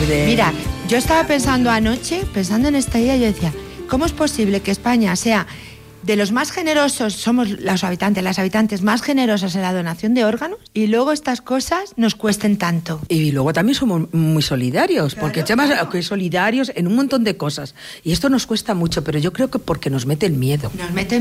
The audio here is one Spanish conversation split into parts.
Mira, yo estaba pensando anoche, pensando en esta idea, yo decía, ¿cómo es posible que España sea de los más generosos, somos las habitantes más generosas en la donación de órganos, y luego estas cosas nos cuesten tanto? Y luego también somos muy solidarios, porque que solidarios en un montón de cosas. Y esto nos cuesta mucho, pero yo creo que porque nos mete el miedo. Nos mete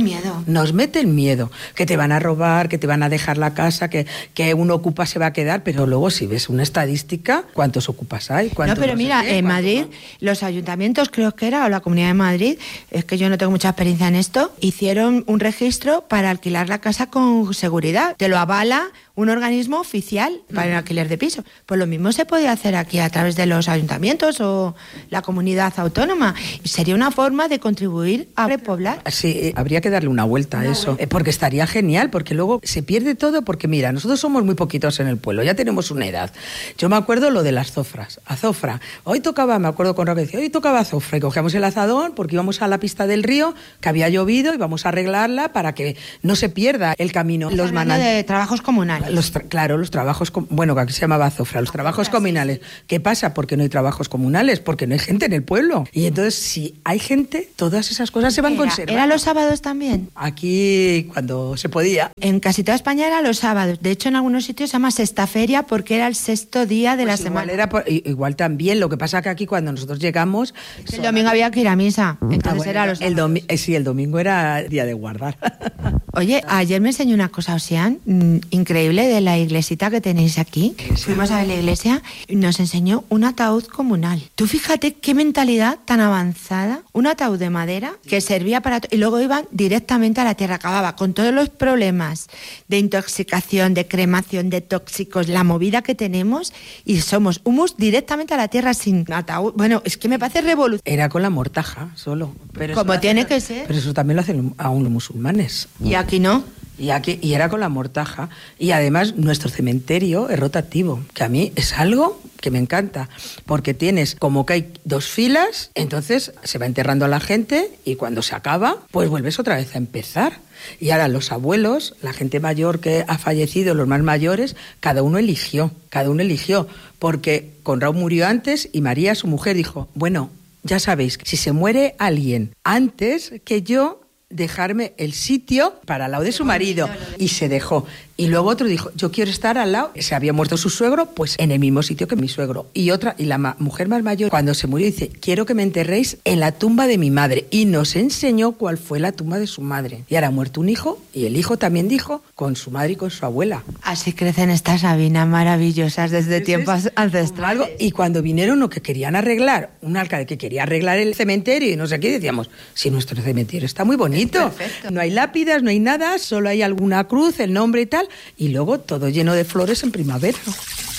el miedo. Que te van a robar, que te van a dejar la casa, que uno ocupa se va a quedar, pero luego si ves una estadística, ¿cuántos ocupas hay? No, pero mira, en Madrid, los ayuntamientos, creo que era, o la Comunidad de Madrid, es que yo no tengo mucha experiencia en esto, hicieron un registro para alquilar la casa con seguridad. Te lo avala un organismo oficial para el alquiler de piso. Pues lo mismo se podía hacer aquí a través de los ayuntamientos o la comunidad autónoma. Sería una forma de contribuir a repoblar. Sí, habría que darle una vuelta a eso, porque estaría genial, porque luego se pierde todo, porque mira, nosotros somos muy poquitos en el pueblo, ya tenemos una edad. Yo me acuerdo lo de las zofras, azofra. Hoy tocaba, me acuerdo con Raquel, decía, hoy tocaba azofra, y cogíamos el azadón porque íbamos a la pista del río, que había llovido, y vamos a arreglarla para que no se pierda el camino. Los de trabajos comunales. Los trabajos, bueno, que aquí se llamaba azofra, los trabajos comunales. ¿Qué pasa? Porque no hay trabajos comunales, porque no hay gente en el pueblo. Y entonces, si hay gente, todas esas cosas se van conservando. ¿Era los sábados también? Aquí, cuando se podía. En casi toda España era los sábados. De hecho, en algunos sitios se llama sexta feria porque era el sexto día de la semana. Igual también, lo que pasa que aquí cuando nosotros llegamos... El domingo había que ir a misa, entonces era los sábados. Sí, el domingo era día de guardar. Oye, ayer me enseñó una cosa, Ocean, increíble, de la iglesita que tenéis aquí. Fuimos a ver la iglesia y nos enseñó un ataúd comunal. Tú fíjate qué mentalidad tan avanzada. Un ataúd de madera que servía para... Y luego iban directamente a la tierra. Acababa con todos los problemas de intoxicación, de cremación, de tóxicos, la movida que tenemos, y somos humus directamente a la tierra sin ataúd. Bueno, es que me parece revolución. Era con la mortaja solo. Pero como tiene que ser. Pero eso también lo hacen aún los musulmanes. Y aquí no. Y era con la mortaja. Y además nuestro cementerio es rotativo, que a mí es algo que me encanta, porque tienes como que hay dos filas, entonces se va enterrando a la gente y cuando se acaba, pues vuelves otra vez a empezar. Y ahora los abuelos, la gente mayor que ha fallecido, los más mayores, cada uno eligió, porque Conrado murió antes y María, su mujer, dijo, bueno, ya sabéis, si se muere alguien antes que yo, dejarme el sitio para al lado de su marido, y se dejó. Y luego otro dijo, yo quiero estar al lado, se había muerto su suegro, pues en el mismo sitio que mi suegro. Y la mujer más mayor, cuando se murió, dice, quiero que me enterréis en la tumba de mi madre. Y nos enseñó cuál fue la tumba de su madre. Y ahora ha muerto un hijo, y el hijo también dijo, con su madre y con su abuela. Así crecen estas Sabinas maravillosas desde tiempos ancestrales. Y cuando vinieron lo que querían arreglar, un alcalde que quería arreglar el cementerio y no sé qué, decíamos, si nuestro cementerio está muy bonito, no hay lápidas, no hay nada, solo hay alguna cruz, el nombre y tal, y luego todo lleno de flores en primavera.